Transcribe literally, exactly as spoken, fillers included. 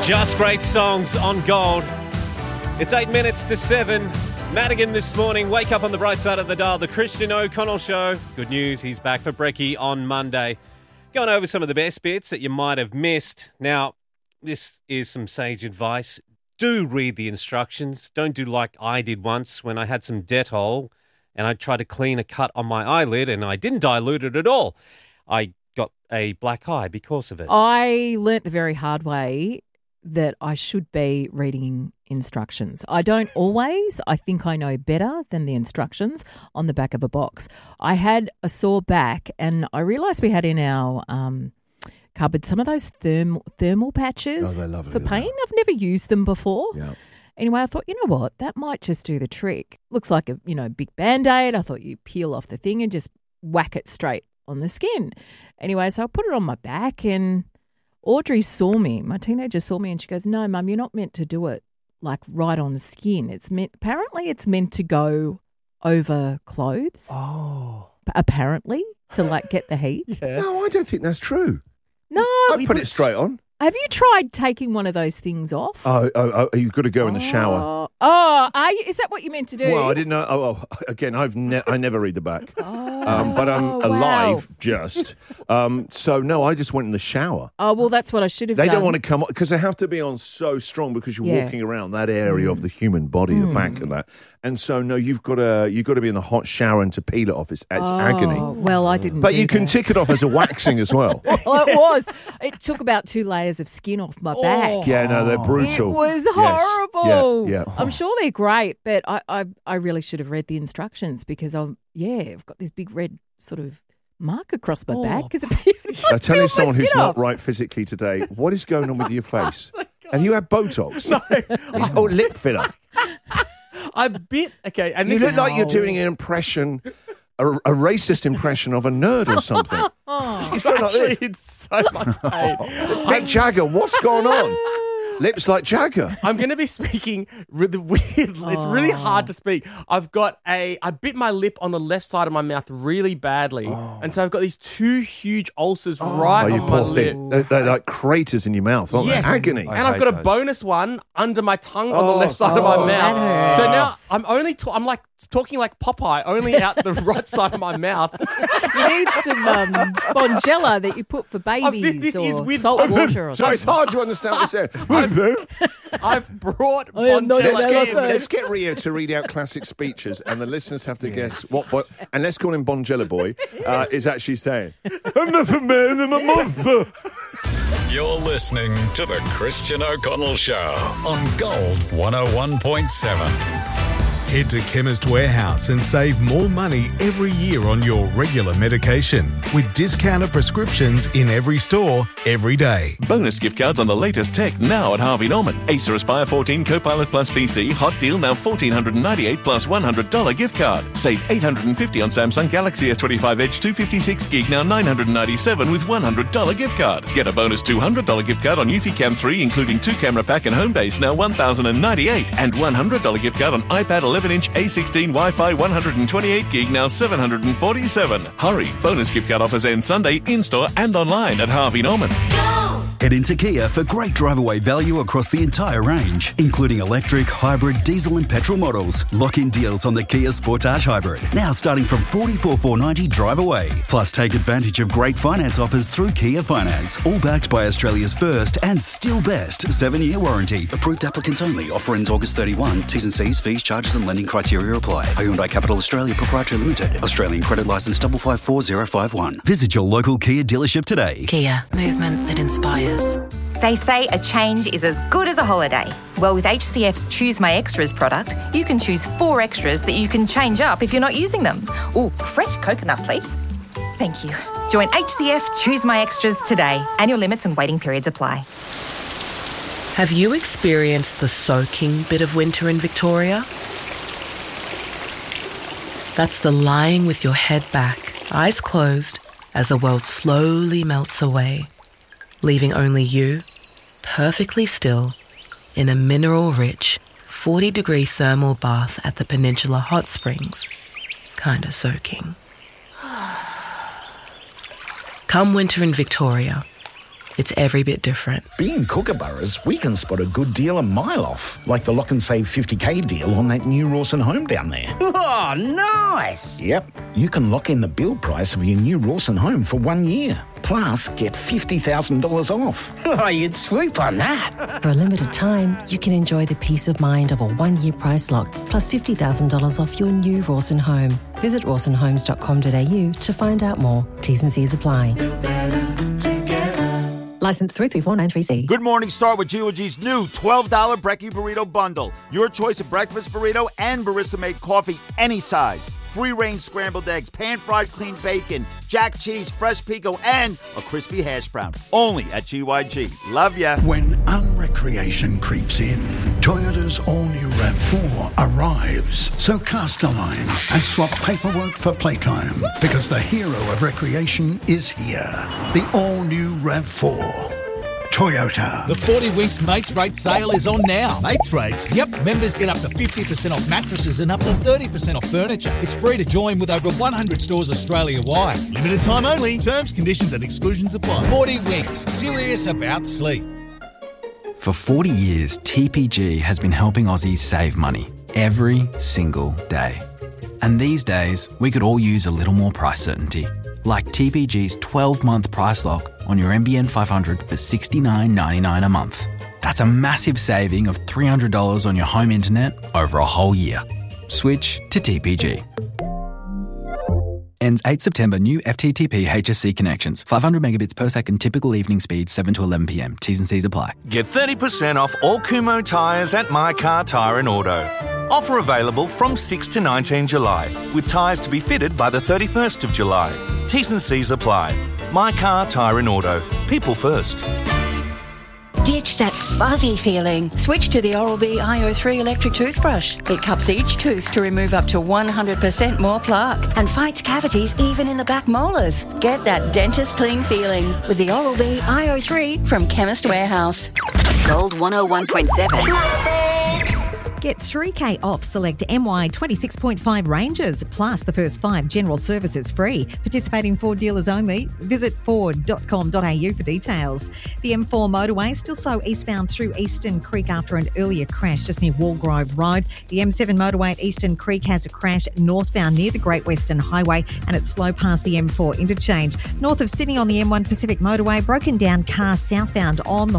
Just great songs on Gold. It's eight minutes to seven. Madigan this morning. Wake up on the bright side of the dial. The Christian O'Connell Show. Good news, he's back for Brekkie on Monday. Going over some of the best bits that you might have missed. Now, this is some sage advice. Do read the instructions. Don't do like I did once when I had some Dettol and I tried to clean a cut on my eyelid and I didn't dilute it at all. I got a black eye because of it. I learnt the very hard way that I should be reading instructions. I don't always. I think I know better than the instructions on the back of a box. I had a sore back and I realised we had in our um, cupboard some of those thermal, thermal patches oh, for pain. That. I've never used them before. Yeah. Anyway, I thought, you know what, that might just do the trick. Looks like a you know big Band-Aid. I thought you peel off the thing and just whack it straight on the skin. Anyway, so I put it on my back and Audrey saw me, my teenager saw me and she goes, no, Mum, you're not meant to do it like right on the skin. It's meant, apparently it's meant to go over clothes. Oh. Apparently, to like get the heat. Yeah. No, I don't think that's true. No. I put it straight on. Have you tried taking one of those things off? Oh, oh, oh you've got to go in the shower. Oh, oh are you, is that what you meant to do? Well, I didn't know. Oh, oh again, I've ne- I never read the back. Oh, um, but I'm wow. alive just. Um, so, no, I just went in the shower. Oh, well, that's what I should have they done. They don't want to come on because they have to be on so strong because you're yeah. walking around that area mm. of the human body, mm. the back of that. And so, no, you've got to you've got to be in the hot shower and to peel it off. It's, it's oh, agony. Well, I didn't But do you can that. tick it off as a waxing as well. Well, it was. It took about two layers of skin off my back. Oh. Yeah, no, they're brutal. It was horrible. Yes. Yeah, yeah. I'm sure they're great, but I, I, I really should have read the instructions because I'm, yeah, I've got this big red sort of mark across my oh. back. Because I tell you, someone who's off. not right physically today, what is going on with your face? Oh, have you had Botox? No. Oh, lip filler. I bit okay, and you this look is like you're doing an impression. A, a racist impression of a nerd or something. Oh. It's going like this. It's so much pain. Mick Jagger, what's going on? Lips like Jagger. I'm going to be speaking really weird. Oh. It's really hard to speak. I've got a, I bit my lip on the left side of my mouth really badly. Oh. And so I've got these two huge ulcers oh. right oh, on my lip. They're, they're like craters in your mouth, aren't yes. they? Agony. And I've got a those. bonus one under my tongue oh. on the left side oh. of my mouth. That hurts. So now I'm only, ta- I'm like talking like Popeye, only out the right side of my mouth. You need some um, Bonjela that you put for babies oh, this, this or is with salt water or so something. it's hard to understand what you're saying. I've brought I am not Let's Bonjela. get, let's get Rio to read out classic speeches, and the listeners have to yes. guess what. Bo- and let's call him Bonjela Boy uh, is actually saying. I'm not a man, I'm a monster. You're listening to the Christian O'Connell Show on Gold one oh one point seven. Head to Chemist Warehouse and save more money every year on your regular medication with discounted prescriptions in every store, every day. Bonus gift cards on the latest tech now at Harvey Norman. Acer Aspire fourteen Copilot Plus P C, hot deal now one thousand four hundred ninety-eight dollars plus one hundred dollars gift card. Save eight hundred fifty dollars on Samsung Galaxy S twenty-five Edge two fifty-six gig, now nine hundred ninety-seven dollars with one hundred dollars gift card. Get a bonus two hundred dollars gift card on Eufy Cam three, including two camera pack and home base, now one thousand ninety-eight dollars, and one hundred dollars gift card on iPad eleven inch A sixteen Wi-Fi one hundred twenty-eight gig, now seven hundred forty-seven dollars. Hurry! Bonus gift card offers end Sunday in-store and online at Harvey Norman. Go! Head into Kia for great drive-away value across the entire range, including electric, hybrid, diesel and petrol models. Lock-in deals on the Kia Sportage Hybrid, now starting from forty-four thousand four hundred ninety dollars drive away. Plus, take advantage of great finance offers through Kia Finance, all backed by Australia's first and still best seven-year warranty. Approved applicants only. Offer ends August thirty-first. T's and C's, fees, charges and lending criteria apply. Hyundai Capital Australia Proprietary Limited. Australian credit licence five five four zero five one. Visit your local Kia dealership today. Kia. Movement that inspires. They say a change is as good as a holiday. Well, with H C F's Choose My Extras product, you can choose four extras that you can change up if you're not using them. Ooh, fresh coconut, please. Thank you. Join H C F Choose My Extras today. Annual limits and waiting periods apply. Have you experienced the soaking bit of winter in Victoria? That's the lying with your head back, eyes closed, as the world slowly melts away, leaving only you, perfectly still, in a mineral-rich, forty-degree thermal bath at the Peninsula Hot Springs, kinda soaking. Come winter in Victoria, it's every bit different. Being Kookaburras, we can spot a good deal a mile off, like the Lock and Save fifty K deal on that new Rawson home down there. Oh, nice! Yep, you can lock in the build price of your new Rawson home for one year. Plus, get fifty thousand dollars off. Oh, you'd swoop on that. For a limited time, you can enjoy the peace of mind of a one-year price lock, plus fifty thousand dollars off your new Rawson home. Visit rawson homes dot com dot a u to find out more. T's and C's apply. Licence three three four nine three C. Good morning, start with G O G's new twelve dollars Brekkie Burrito Bundle. Your choice of breakfast burrito and barista-made coffee, any size. Free-range scrambled eggs, pan-fried clean bacon, jack cheese, fresh pico, and a crispy hash brown. Only at G Y G. Love ya. When unrecreation creeps in, Toyota's all-new RAV four arrives. So cast a line and swap paperwork for playtime, because the hero of recreation is here. The all-new RAV four. Toyota. The forty Winks Mates Rate sale is on now. Mates Rates? Yep. Members get up to fifty percent off mattresses and up to thirty percent off furniture. It's free to join with over one hundred stores Australia-wide. Limited time only. Terms, conditions and exclusions apply. forty Winks. Serious about sleep. For forty years, T P G has been helping Aussies save money every single day. And these days, we could all use a little more price certainty. Like T P G's twelve-month price lock on your N B N five hundred for sixty-nine ninety-nine a month. That's a massive saving of three hundred dollars on your home internet over a whole year. Switch to T P G. Ends eighth September. New F T T P H S C connections. five hundred megabits per second typical evening speed, seven to eleven p m. T's and C's apply. Get thirty percent off all Kumho tyres at My Car Tyre and Auto. Offer available from sixth to nineteenth July, with tyres to be fitted by the thirty-first of July. T's and C's apply. My Car Tyre and Auto. People first. Ditch that fuzzy feeling. Switch to the Oral-B I O three electric toothbrush. It cups each tooth to remove up to one hundred percent more plaque and fights cavities even in the back molars. Get that dentist clean feeling with the Oral-B I O three from Chemist Warehouse. Gold one oh one point seven. Get three k off select M Y twenty-six point five ranges, plus the first five general services free. Participating Ford dealers only. Visit ford dot com dot a u for details. The M four motorway still slow eastbound through Eastern Creek after an earlier crash just near Walgrove Road. The M seven motorway at Eastern Creek has a crash northbound near the Great Western Highway, and it's slow past the M four interchange. North of Sydney on the M one Pacific motorway, broken down car southbound on the